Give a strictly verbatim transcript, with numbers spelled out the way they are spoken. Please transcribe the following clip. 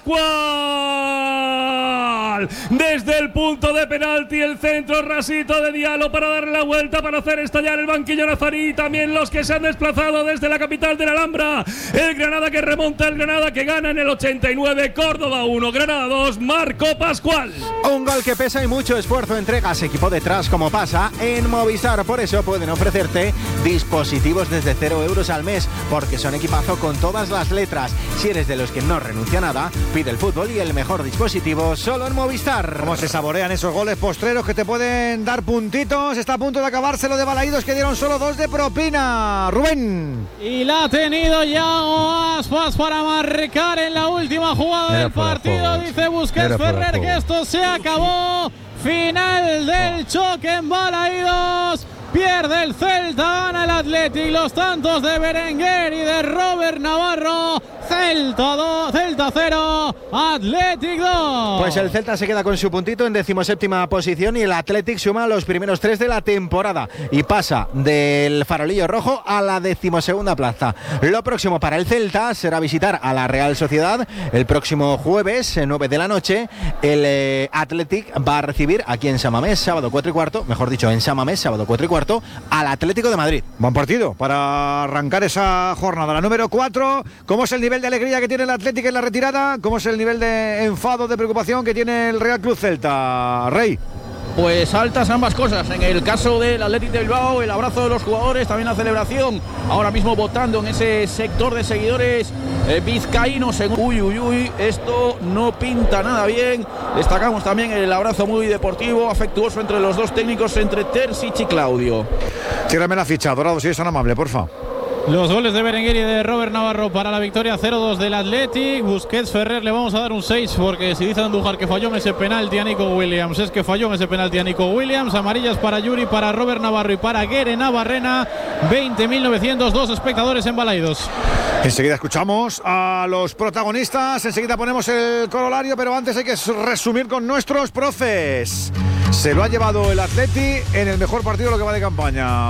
Pascual. Desde el punto de penalti, el centro rasito de Diallo para darle la vuelta, para hacer estallar el banquillo nazarí. También los que se han desplazado desde la capital de la Alhambra. El Granada que remonta, el Granada que gana en el ochenta y nueve. Córdoba uno, Granada dos, Marco Pascual. Un gol que pesa y mucho esfuerzo entregas, equipo detrás como pasa en Movistar. Por eso pueden ofrecerte dispositivos desde cero euros al mes, porque son equipazo con todas las letras. Si eres de los que no renuncia a nada, pide el fútbol y el mejor dispositivo solo en Movistar. Cómo se saborean esos goles postreros que te pueden dar puntitos. Está a punto de acabarse lo de Balaídos, que dieron solo dos de propina. Rubén. Y la ha tenido ya Aspas para marcar en la última jugada Era del partido. Dice Busquets Ferrer que esto se acabó. Final del choque en Balaídos. Pierde el Celta, gana el Athletic. Los tantos de Berenguer y de Robert Navarro. Celta dos, Celta cero, Athletic dos. Pues el Celta se queda con su puntito en decimoséptima posición y el Athletic suma los primeros tres de la temporada y pasa del farolillo rojo a la decimosegunda plaza. Lo próximo para el Celta será visitar a la Real Sociedad el próximo jueves, nueve de la noche. El eh, Athletic va a recibir aquí en San Mamés, sábado cuatro y cuarto, mejor dicho, en San Mamés, sábado cuatro y cuarto, al Atlético de Madrid. Buen partido para arrancar esa jornada. La número cuatro. ¿Cómo es el nivel de alegría que tiene el Atlético en la retirada? ¿Cómo es el nivel de enfado, de preocupación que tiene el Real Club Celta? Rey. Pues altas ambas cosas. En el caso del Athletic de Bilbao, el abrazo de los jugadores, también la celebración. Ahora mismo votando en ese sector de seguidores eh, vizcaínos. En... Uy, uy, uy, esto no pinta nada bien. Destacamos también el abrazo muy deportivo, afectuoso entre los dos técnicos, entre Terzic y Claudio. Tírame la ficha, Dorado, si es tan amable, porfa. Los goles de Berenguer y de Robert Navarro para la victoria cero dos del Athletic. Busquets Ferrer le vamos a dar un seis, porque si dice Andújar que falló en ese penalti a Nico Williams, es que falló en ese penalti a Nico Williams. Amarillas para Yuri, para Robert Navarro y para Guere Navarrena. veinte mil novecientos dos espectadores en Balaídos. Enseguida escuchamos a los protagonistas, enseguida ponemos el corolario, pero antes hay que resumir con nuestros profes. Se lo ha llevado el Atleti en el mejor partido de lo que va de campaña.